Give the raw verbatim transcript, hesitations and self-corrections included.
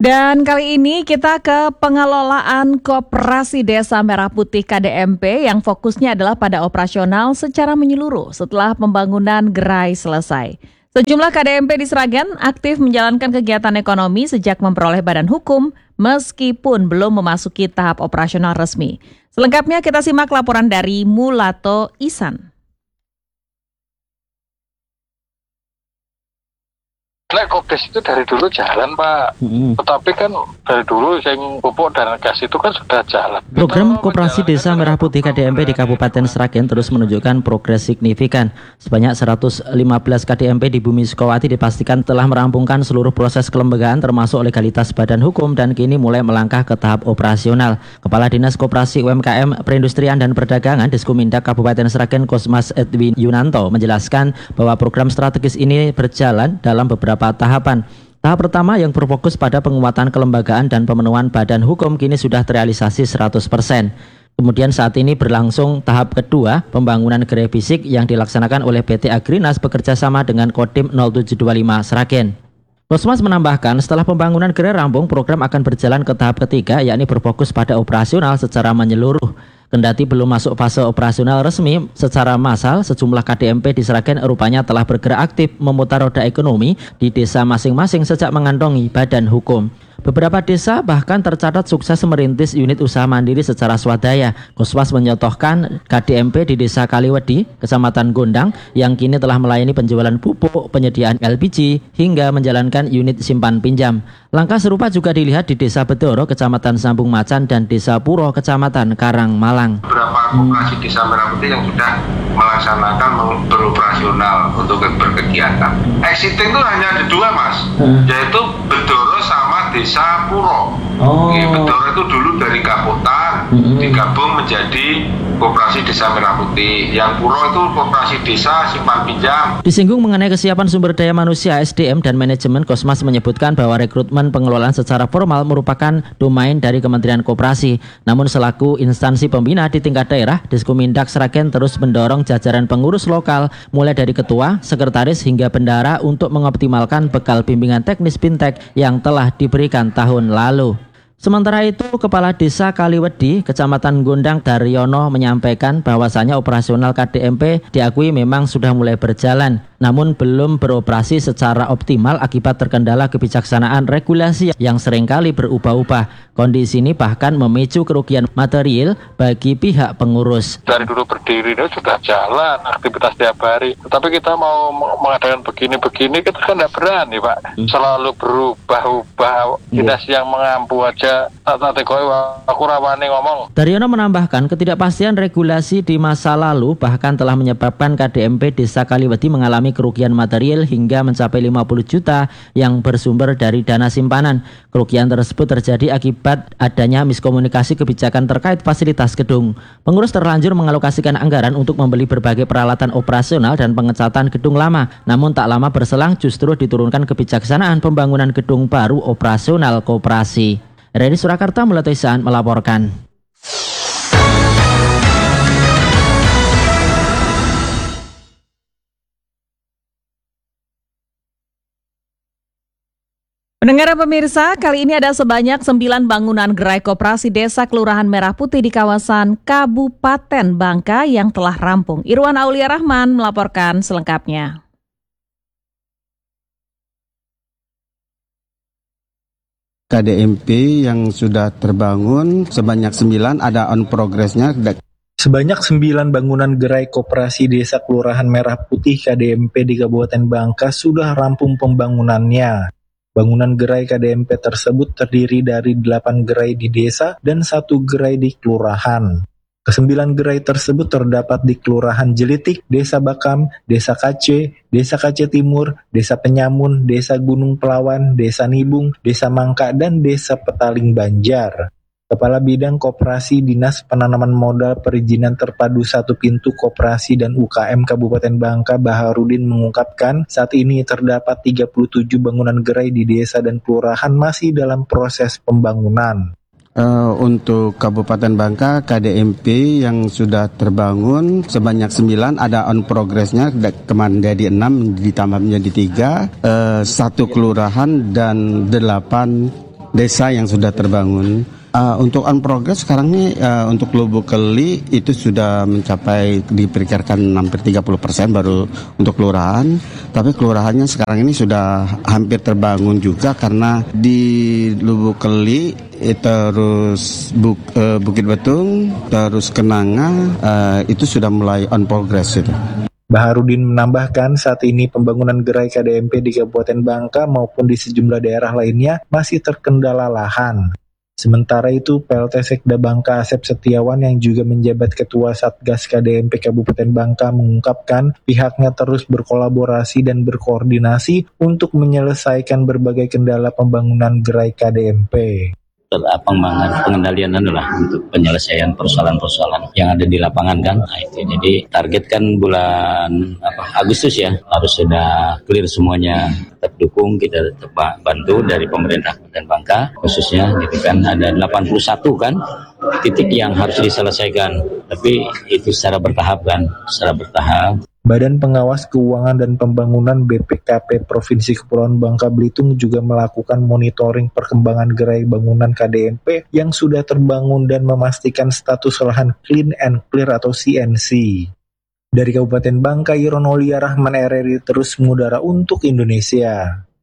Dan kali ini kita ke pengelolaan Koperasi Desa Merah Putih K D M P yang fokusnya adalah pada operasional secara menyeluruh setelah pembangunan gerai selesai. Sejumlah K D M P di Sragen aktif menjalankan kegiatan ekonomi sejak memperoleh badan hukum meskipun belum memasuki tahap operasional resmi. Selengkapnya kita simak laporan dari Mulato Isan. Lek Kopdes itu dari dulu jalan, Pak. Mm-hmm. Tetapi kan dari dulu yang pupuk dan gas itu kan sudah jalan. Program Koperasi Desa Merah Putih K D M P di Kabupaten Sragen terus menunjukkan progres signifikan. Sebanyak seratus lima belas K D M P di Bumi Sukawati dipastikan telah merampungkan seluruh proses kelembagaan termasuk legalitas badan hukum dan kini mulai melangkah ke tahap operasional. Kepala Dinas Koperasi U M K M, Perindustrian dan Perdagangan Diskumindag Kabupaten Sragen Kosmas Edwin Yunanto menjelaskan bahwa program strategis ini berjalan dalam beberapa tahapan. Tahap pertama yang berfokus pada penguatan kelembagaan dan pemenuhan badan hukum kini sudah terrealisasi seratus persen. Kemudian saat ini berlangsung tahap kedua, pembangunan gerai fisik yang dilaksanakan oleh P T Agrinas bekerja sama dengan Kodim nol tujuh dua lima Sragen. Kosmas menambahkan setelah pembangunan gerai rampung, program akan berjalan ke tahap ketiga, yakni berfokus pada operasional secara menyeluruh. Kendati belum masuk fase operasional resmi secara massal, sejumlah K D M P di Sragen rupanya telah bergerak aktif memutar roda ekonomi di desa masing-masing sejak mengantongi badan hukum. Beberapa desa bahkan tercatat sukses merintis unit usaha mandiri secara swadaya. Kosmas menyontohkan K D M P di Desa Kaliwedi, Kecamatan Gondang, yang kini telah melayani penjualan pupuk, penyediaan L P G, hingga menjalankan unit simpan pinjam. Langkah serupa juga dilihat di Desa Bedoro, Kecamatan Sambung Macan, dan Desa Puro, Kecamatan Karang Malang. Beberapa koperasi Desa Merah Putih yang sudah melaksanakan beroperasional untuk berkegiatan. Exiting itu hanya ada dua, Mas, hmm. yaitu Bedoro sama Desa Puro. Oh. Oke, Bedoro itu dulu dari Kapotan hmm. digabung menjadi Koperasi Desa Merah Putih. Yang Puro itu Koperasi Desa Simpan Pinjam. Disinggung mengenai kesiapan sumber daya manusia S D M dan manajemen, Kosmas menyebutkan bahwa rekrutmen pengelolaan secara formal merupakan domain dari Kementerian Koperasi. Namun selaku instansi pembina di tingkat daerah, Diskumindag Sragen terus mendorong jajaran pengurus lokal mulai dari ketua, sekretaris hingga bendara untuk mengoptimalkan bekal bimbingan teknis Bintek yang telah diberikan tahun lalu. Sementara itu, Kepala Desa Kaliwedi, Kecamatan Gondang Daryono menyampaikan bahwasanya operasional K D M P diakui memang sudah mulai berjalan, namun belum beroperasi secara optimal akibat terkendala kebijaksanaan regulasi yang seringkali berubah-ubah. Kondisi ini bahkan memicu kerugian material bagi pihak pengurus. Dari dulu berdiri itu sudah jalan aktivitas tiap hari, tapi kita mau mengadakan begini-begini kita kan tidak berani, Pak. Selalu berubah-ubah, dinas yang mengampu aja. Aku rawani ngomong. Daryono menambahkan ketidakpastian regulasi di masa lalu bahkan telah menyebabkan K D M P Desa Kaliwedi mengalami kerugian material hingga mencapai lima puluh juta yang bersumber dari dana simpanan. Kerugian tersebut terjadi akibat adanya miskomunikasi kebijakan terkait fasilitas gedung. Pengurus terlanjur mengalokasikan anggaran untuk membeli berbagai peralatan operasional dan pengecatan gedung lama. Namun tak lama berselang justru diturunkan kebijaksanaan pembangunan gedung baru operasional koperasi. Dari Surakarta, Mulato Isan melaporkan. Pendengar pemirsa, kali ini ada sebanyak sembilan bangunan gerai koperasi Desa Kelurahan Merah Putih di kawasan Kabupaten Bangka yang telah rampung. Irwan Aulia Rahman melaporkan selengkapnya. K D M P yang sudah terbangun sebanyak sembilan, ada on progress-nya. Sebanyak sembilan bangunan gerai koperasi Desa Kelurahan Merah Putih K D M P di Kabupaten Bangka sudah rampung pembangunannya. Bangunan gerai K D M P tersebut terdiri dari delapan gerai di desa dan satu gerai di kelurahan. Kesembilan gerai tersebut terdapat di Kelurahan Jelitik, Desa Bakam, Desa Kace, Desa Kace Timur, Desa Penyamun, Desa Gunung Pelawan, Desa Nibung, Desa Mangka, dan Desa Petaling Banjar. Kepala Bidang Koperasi Dinas Penanaman Modal Perizinan Terpadu Satu Pintu Koperasi dan U K M Kabupaten Bangka, Baharudin mengungkapkan saat ini terdapat tiga puluh tujuh bangunan gerai di desa dan kelurahan masih dalam proses pembangunan. Uh, untuk Kabupaten Bangka, K D M P yang sudah terbangun sebanyak sembilan, ada on progress-nya kemarin dari enam ditambah menjadi tiga, uh, satu kelurahan dan delapan desa yang sudah terbangun. Uh, untuk on progress sekarang ini uh, untuk Lubuk Keli itu sudah mencapai diperkirakan hampir tiga puluh persen baru untuk kelurahan, tapi kelurahannya sekarang ini sudah hampir terbangun juga karena di Lubuk Keli terus Buk, uh, Bukit Betung terus Kenanga uh, itu sudah mulai on progress itu. Baharudin menambahkan saat ini pembangunan gerai K D M P di Kabupaten Bangka maupun di sejumlah daerah lainnya masih terkendala lahan. Sementara itu, P L T Sekda Bangka Asep Setiawan yang juga menjabat Ketua Satgas K D M P Kabupaten Bangka mengungkapkan pihaknya terus berkolaborasi dan berkoordinasi untuk menyelesaikan berbagai kendala pembangunan gerai K D M P. Pengembangan pengendalian adalah untuk penyelesaian persoalan-persoalan yang ada di lapangan kan. Nah, itu jadi target kan bulan apa Agustus ya harus sudah clear semuanya. Tetap dukung, kita tetap bantu dari pemerintah Kabupaten Bangka khususnya gitu kan, ada delapan puluh satu kan titik yang harus diselesaikan, tapi itu secara bertahap kan, secara bertahap. Badan Pengawas Keuangan dan Pembangunan B P K P Provinsi Kepulauan Bangka Belitung juga melakukan monitoring perkembangan gerai bangunan K D M P yang sudah terbangun dan memastikan status lahan clean and clear atau C N C. Dari Kabupaten Bangka, Iron Aulia Rahman R R I terus mengudara untuk Indonesia.